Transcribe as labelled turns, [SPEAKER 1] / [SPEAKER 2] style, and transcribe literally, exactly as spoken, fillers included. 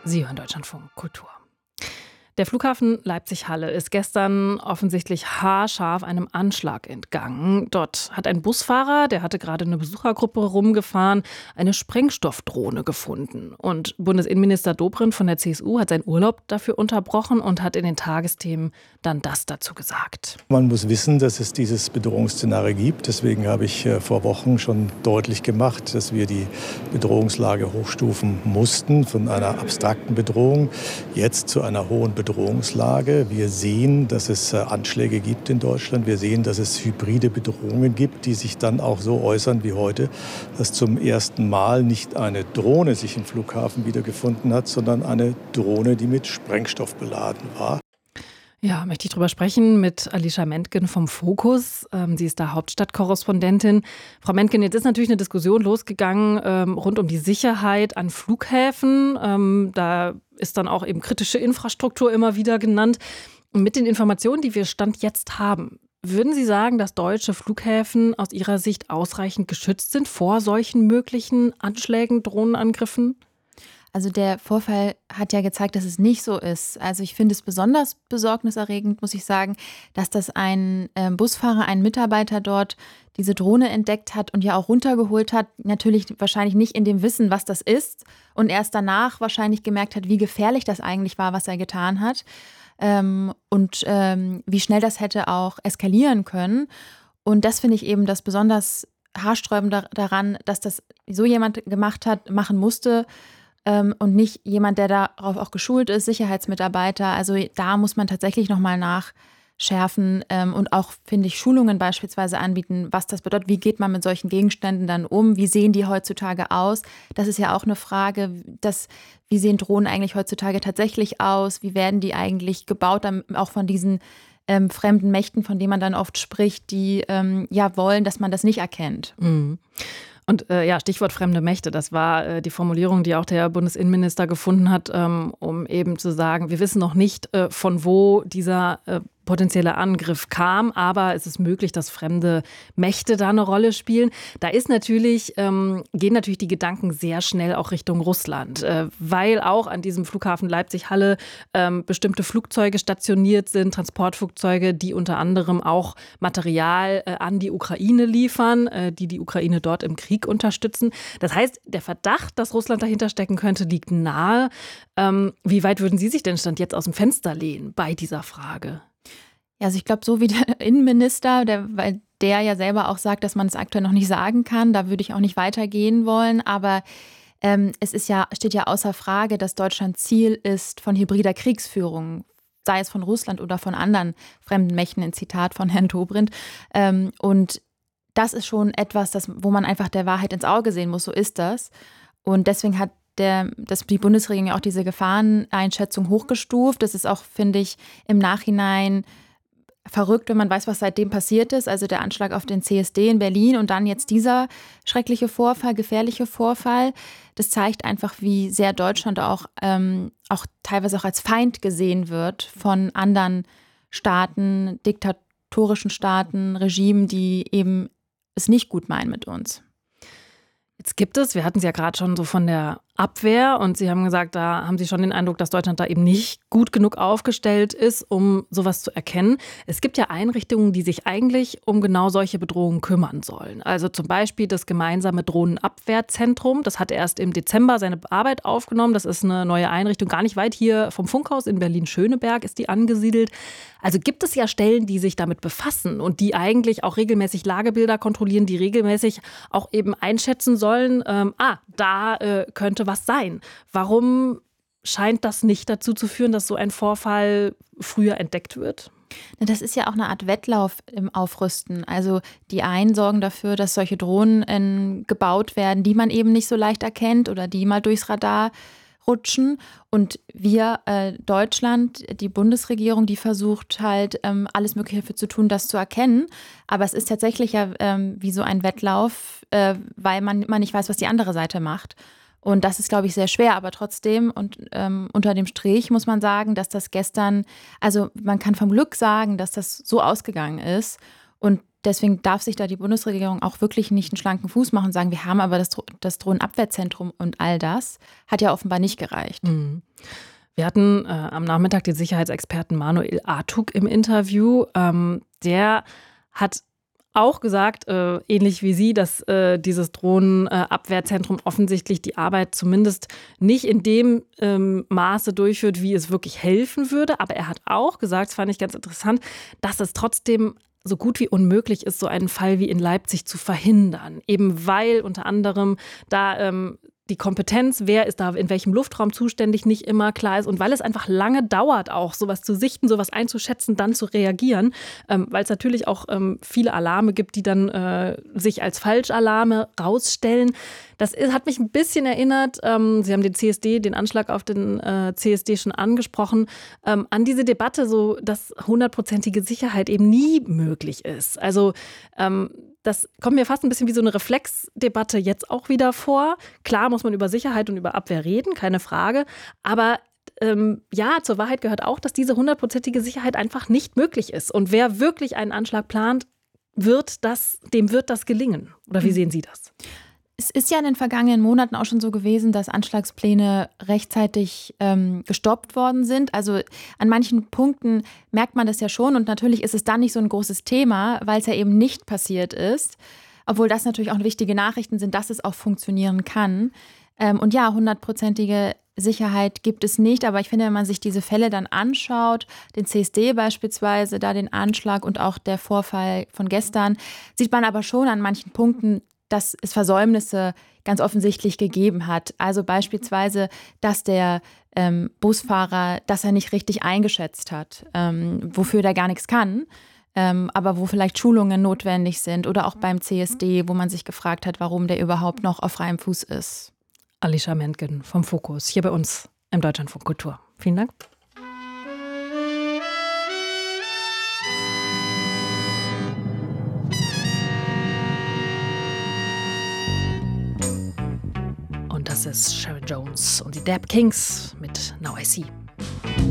[SPEAKER 1] Sie hören Deutschlandfunk Kultur. Der Flughafen Leipzig-Halle ist gestern offensichtlich haarscharf einem Anschlag entgangen. Dort hat ein Busfahrer, der hatte gerade eine Besuchergruppe rumgefahren, eine Sprengstoffdrohne gefunden. Und Bundesinnenminister Dobrindt von der C S U hat seinen Urlaub dafür unterbrochen und hat in den Tagesthemen dann das dazu gesagt.
[SPEAKER 2] Man muss wissen, dass es dieses Bedrohungsszenario gibt. Deswegen habe ich vor Wochen schon deutlich gemacht, dass wir die Bedrohungslage hochstufen mussten von einer abstrakten Bedrohung jetzt zu einer hohen Bedrohungslage. Bedrohungslage. Wir sehen, dass es Anschläge gibt in Deutschland. Wir sehen, dass es hybride Bedrohungen gibt, die sich dann auch so äußern wie heute, dass zum ersten Mal nicht eine Drohne sich im Flughafen wiedergefunden hat, sondern eine Drohne, die mit Sprengstoff beladen war.
[SPEAKER 1] Ja, möchte ich drüber sprechen mit Alicia Mentgen vom Fokus. Ähm, sie ist da Hauptstadtkorrespondentin. Frau Mentgen, jetzt ist natürlich eine Diskussion losgegangen ähm, rund um die Sicherheit an Flughäfen. Ähm, da ist dann auch eben kritische Infrastruktur immer wieder genannt. Und mit den Informationen, die wir Stand jetzt haben, würden Sie sagen, dass deutsche Flughäfen aus Ihrer Sicht ausreichend geschützt sind vor solchen möglichen Anschlägen, Drohnenangriffen?
[SPEAKER 3] Also der Vorfall hat ja gezeigt, dass es nicht so ist. Also ich finde es besonders besorgniserregend, muss ich sagen, dass das ein äh, Busfahrer, ein Mitarbeiter dort diese Drohne entdeckt hat und ja auch runtergeholt hat. Natürlich wahrscheinlich nicht in dem Wissen, was das ist. Und erst danach wahrscheinlich gemerkt hat, wie gefährlich das eigentlich war, was er getan hat. Ähm, und ähm, wie schnell das hätte auch eskalieren können. Und das finde ich eben das besonders haarsträubende daran, dass das so jemand gemacht hat, machen musste, und nicht jemand, der darauf auch geschult ist, Sicherheitsmitarbeiter. Also da muss man tatsächlich nochmal nachschärfen und auch, finde ich, Schulungen beispielsweise anbieten, was das bedeutet. Wie geht man mit solchen Gegenständen dann um? Wie sehen die heutzutage aus? Das ist ja auch eine Frage, dass, wie sehen Drohnen eigentlich heutzutage tatsächlich aus? Wie werden die eigentlich gebaut, auch von diesen ähm, fremden Mächten, von denen man dann oft spricht, die ähm, ja wollen, dass man das nicht erkennt.
[SPEAKER 1] Mhm. Und äh, ja, Stichwort fremde Mächte, das war äh, die Formulierung, die auch der Bundesinnenminister gefunden hat, ähm, um eben zu sagen, wir wissen noch nicht, äh, von wo dieser äh, potenzielle Angriff kam, aber es ist möglich, dass fremde Mächte da eine Rolle spielen. Da ist natürlich, ähm, gehen natürlich die Gedanken sehr schnell auch Richtung Russland, äh, weil auch an diesem Flughafen Leipzig-Halle ähm, bestimmte Flugzeuge stationiert sind, Transportflugzeuge, die unter anderem auch Material äh, an die Ukraine liefern, äh, die die Ukraine dort im Krieg unterstützen. Das heißt, der Verdacht, dass Russland dahinter stecken könnte, liegt nahe. Ähm, wie weit würden Sie sich denn Stand jetzt aus dem Fenster lehnen bei dieser Frage?
[SPEAKER 3] Ja, also ich glaube, so wie der Innenminister, der, weil der ja selber auch sagt, dass man es aktuell noch nicht sagen kann, da würde ich auch nicht weitergehen wollen. Aber ähm, es ist ja, steht ja außer Frage, dass Deutschland Ziel ist von hybrider Kriegsführung, sei es von Russland oder von anderen fremden Mächten, ein Zitat von Herrn Dobrindt. Ähm, und das ist schon etwas, das, wo man einfach der Wahrheit ins Auge sehen muss, so ist das. Und deswegen hat der, das, die Bundesregierung ja auch diese Gefahreneinschätzung hochgestuft. Das ist auch, finde ich, im Nachhinein verrückt, wenn man weiß, was seitdem passiert ist. Also der Anschlag auf den C S D in Berlin und dann jetzt dieser schreckliche Vorfall, gefährliche Vorfall. Das zeigt einfach, wie sehr Deutschland auch, ähm, auch teilweise auch als Feind gesehen wird von anderen Staaten, diktatorischen Staaten, Regimen, die eben es nicht gut meinen mit uns.
[SPEAKER 1] Jetzt gibt es, wir hatten es ja gerade schon so von der Abwehr und Sie haben gesagt, da haben Sie schon den Eindruck, dass Deutschland da eben nicht gut genug aufgestellt ist, um sowas zu erkennen. Es gibt ja Einrichtungen, die sich eigentlich um genau solche Bedrohungen kümmern sollen. Also zum Beispiel das gemeinsame Drohnenabwehrzentrum. Das hat erst im Dezember seine Arbeit aufgenommen. Das ist eine neue Einrichtung, gar nicht weit hier vom Funkhaus in Berlin-Schöneberg ist die angesiedelt. Also gibt es ja Stellen, die sich damit befassen und die eigentlich auch regelmäßig Lagebilder kontrollieren, die regelmäßig auch eben einschätzen sollen, ähm, ah, da äh, könnte was sein. Warum scheint das nicht dazu zu führen, dass so ein Vorfall früher entdeckt wird?
[SPEAKER 3] Das ist ja auch eine Art Wettlauf im Aufrüsten. Also die einen sorgen dafür, dass solche Drohnen äh, gebaut werden, die man eben nicht so leicht erkennt oder die mal durchs Radar rutschen. Und wir, äh, Deutschland, die Bundesregierung, die versucht halt ähm, alles Mögliche dafür zu tun, das zu erkennen. Aber es ist tatsächlich ja ähm, wie so ein Wettlauf, äh, weil man, man nicht weiß, was die andere Seite macht. Und das ist, glaube ich, sehr schwer, aber trotzdem und ähm, unter dem Strich muss man sagen, dass das gestern, also man kann vom Glück sagen, dass das so ausgegangen ist. Und deswegen darf sich da die Bundesregierung auch wirklich nicht einen schlanken Fuß machen und sagen, wir haben aber das, das Drohnenabwehrzentrum und all das. Hat ja offenbar nicht gereicht.
[SPEAKER 1] Mhm. Wir hatten äh, am Nachmittag den Sicherheitsexperten Manuel Artuk im Interview. Ähm, der hat auch gesagt, äh, ähnlich wie Sie, dass äh, dieses Drohnenabwehrzentrum offensichtlich die Arbeit zumindest nicht in dem ähm, Maße durchführt, wie es wirklich helfen würde. Aber er hat auch gesagt, das fand ich ganz interessant, dass es trotzdem so gut wie unmöglich ist, so einen Fall wie in Leipzig zu verhindern. Eben weil unter anderem da ähm, die Kompetenz, wer ist da in welchem Luftraum zuständig, nicht immer klar ist und weil es einfach lange dauert, auch sowas zu sichten, sowas einzuschätzen, dann zu reagieren, ähm, weil es natürlich auch ähm, viele Alarme gibt, die dann äh, sich als Falschalarme rausstellen. Das ist, hat mich ein bisschen erinnert, ähm, Sie haben den C S D, den Anschlag auf den äh, C S D schon angesprochen, ähm, an diese Debatte, so dass hundertprozentige Sicherheit eben nie möglich ist. Also ähm, das kommt mir fast ein bisschen wie so eine Reflexdebatte jetzt auch wieder vor. Klar muss man über Sicherheit und über Abwehr reden, keine Frage. Aber ähm, ja, zur Wahrheit gehört auch, dass diese hundertprozentige Sicherheit einfach nicht möglich ist. Und wer wirklich einen Anschlag plant, wird das, dem wird das gelingen. Oder wie sehen Sie das?
[SPEAKER 3] Es ist ja in den vergangenen Monaten auch schon so gewesen, dass Anschlagspläne rechtzeitig ähm, gestoppt worden sind. Also an manchen Punkten merkt man das ja schon und natürlich ist es dann nicht so ein großes Thema, weil es ja eben nicht passiert ist. Obwohl das natürlich auch wichtige Nachrichten sind, dass es auch funktionieren kann. Ähm, und ja, hundertprozentige Sicherheit gibt es nicht, aber ich finde, wenn man sich diese Fälle dann anschaut, den C S D beispielsweise, da den Anschlag und auch der Vorfall von gestern, sieht man aber schon an manchen Punkten, dass es Versäumnisse ganz offensichtlich gegeben hat. Also beispielsweise, dass der ähm, Busfahrer, dass er nicht richtig eingeschätzt hat, ähm, wofür der gar nichts kann, ähm, aber wo vielleicht Schulungen notwendig sind oder auch beim C S D, wo man sich gefragt hat, warum der überhaupt noch auf freiem Fuß ist.
[SPEAKER 1] Alicia Mentgen vom Fokus hier bei uns im Deutschlandfunk Kultur. Vielen Dank. Das ist Sharon Jones und die Dap Kings mit Now I See.